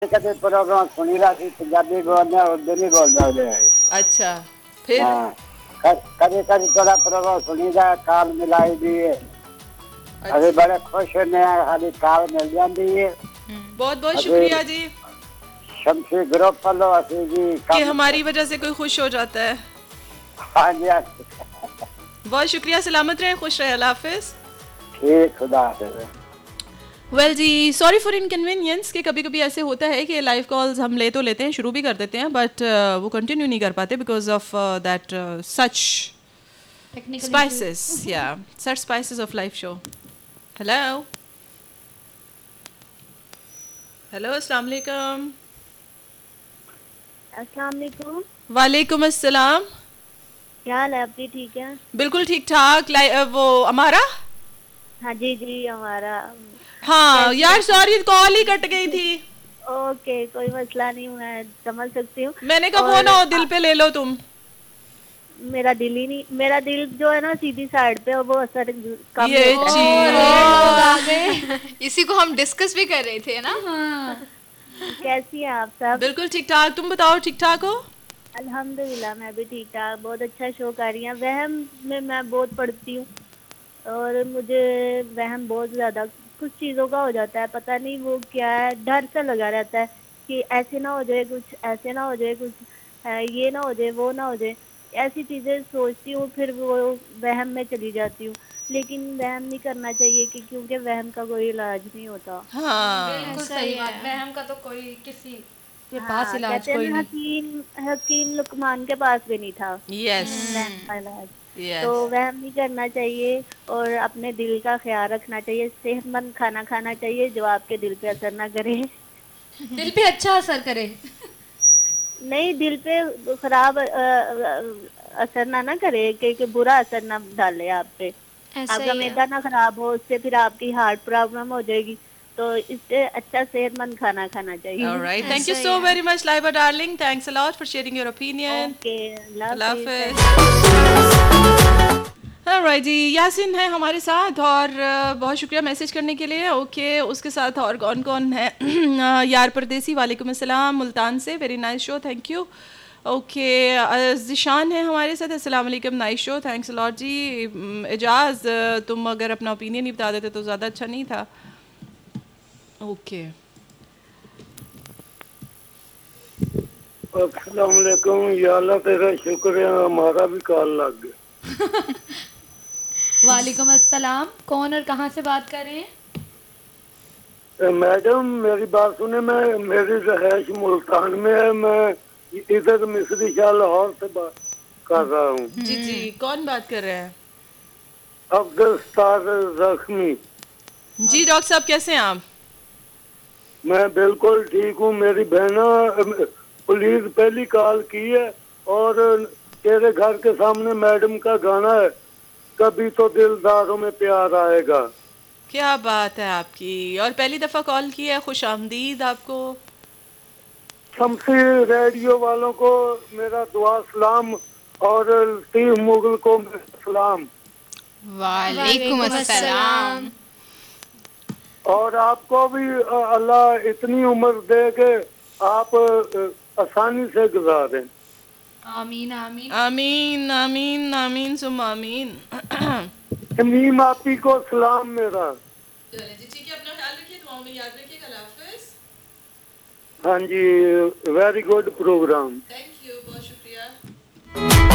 कभी प्रोग्राम सुनी रहा थी, पंजाबी बोलना उर्दू नहीं बोलना उधर। अच्छा, फिर? हाँ, कभी कभी थोड़ा प्रोग्राम सुनी रहा, काल मिलाई दी है। अभी अच्छा, बड़े खुश होने खाली काल मिल जाती है। बहुत बहुत अभी शुक्रिया जी शमशी ग्रुप वालों असी जी कि कम। हमारी वजह से कोई खुश हो जाता है। हाँ जी, हाँ जी। बहुत शुक्रिया, सलामत रहें, खुश रहें, अल्लाह हाफिज। ठीक, खुदा हाफिज। Well ji, sorry for inconvenience कि कभी कभी ऐसे होता है कि लाइव कॉल्स हम ले तो लेते हैं, शुरू भी कर देते हैं, बट वो कंटिन्यू नहीं कर पाते because of that such technical spices, issues. या सच spices of live show. Hello, hello, अस्सलाम वालेकुम। अस्सलाम वालेकुम। वालेकुम अस्सलाम। क्या हाल है आपकी? ठीक है? बिल्कुल ठीक ठाक। वो हमारा, हाँ जी जी, हमारा। हाँ कैसी यार, हैं आप? सॉरी कॉल ही कट गई थी। ओके, कोई मसला नहीं, मैं समझ सकती हूँ। मैंने कहा वो और ना हो, दिल पे ले लो तुम। मेरा दिल ही नहीं, मेरा दिल जो है ना सीधी साइड पे, और वो असर कम ही ये होता है। रेड लोग आ चीज गए। इसी को हम डिस्कस भी कर रहे थे ना। हाँ। कैसी हैं आप सब? बिल्कुल ठीक ठाक, तुम बताओ ठीक ठाक हो? अल्हम्दुलिल्लाह, मैं भी ठीक ठाक। बहुत अच्छा शो कर रही हैं। वहम में मैं बहुत पढ़ती हूँ, और मुझे वहम बहुत ज्यादा कुछ चीजों का हो जाता है, पता नहीं वो क्या है, डर सा लगा रहता है कि ऐसे ना हो जाए कुछ, ऐसे ना हो जाए कुछ, ये ना हो जाए, वो ना हो जाए। ऐसी चीजें सोचती हूँ, फिर वो वहम में चली जाती हूँ। लेकिन वहम नहीं करना चाहिए, कि क्योंकि वहम का कोई इलाज नहीं होता। हाँ, बिल्कुल ऐसा सही ही बात, है। वहम का तो कोई किसी के पास हाँ, इलाज कहते हैं कोई ना, नहीं। हकीम हकीम लुकमान के पास भी नहीं था यस, वहम का इलाज। तो यस। वहम नहीं करना चाहिए, और अपने दिल का ख्याल रखना चाहिए। सेहतमंद खाना खाना चाहिए जो आपके दिल पे असर ना करे। दिल पे अच्छा असर करे। नहीं, दिल पे खराब असर ना करे, कि बुरा असर ना डाले आप पे। ऐसा आपका ही है। मैदा ना खराब हो, उससे फिर आपकी हार्ट प्रॉब्लम हो जाएगी। तो इससे अच्छा सेहतमंद खाना खाना चाहिए। Alright, thank you ऐसा ही so है। very much, Laiba darling. Thanks a lot for sharing your opinion. Okay, Allah Allah Hafiz, Hafiz. Thank you. Alright जी, यासिन है हमारे साथ, और बहुत शुक्रिया मैसेज करने के लिए। ओके, उसके साथ और कौन कौन है? यार परदेसी, वालेकुम अस्सलाम, मुल्तान से, very nice show, thank you. Okay, Zeeshan है हमारे साथ, अस्सलाम वालेकुम, nice show, thanks a lot जी। एजाज, तुम अगर अपना ओपिनियन ही बता देते तो ज़्यादा अच्छा नहीं था। ओके, अस्सलाम वालेकुम। या अल्लाह तेरा शुक्र है, हमारा भी कॉल लग वालेकुम अस्सलाम, कौन और कहाँ से बात कर रहे हैं? गया। मैडम मेरी बात सुने, मैं मेरी रहायश मुल्तान में है। मैं इधर मिस्री शाह लाहौर से बात कर रहा हूँ। जी जी, कौन बात कर रहे हैं? अब्दुल सत्तार जख्मी। जी डॉक्टर साहब, कैसे हैं आप? मैं बिल्कुल ठीक हूँ। मेरी बहना पुलिस पहली कॉल की है, और तेरे घर के सामने मैडम का गाना है, कभी तो दिलदारों में प्यार आएगा। क्या बात है आपकी, और पहली दफ़ा कॉल की है, खुश आमदीद आपको। शमसी रेडियो वालों को मेरा दुआ सलाम, और लतीफ मुगल को मेरा सलाम। वालेकुम वालेकुम अस्सलाम। अस्सलाम। और आपको भी अल्लाह इतनी उम्र दे के आप आसानी से गुजारें। आमीन आमीन। आमीन आमीन आमीन सुम आमीन। तमीम आपी को सलाम मेरा। चलिए जी, ठीक है, अपना ख्याल रखिए, दुआओं में याद रखिएगा, अल्लाह हाफिज़। हाँ जी, वेरी गुड प्रोग्राम। थैंक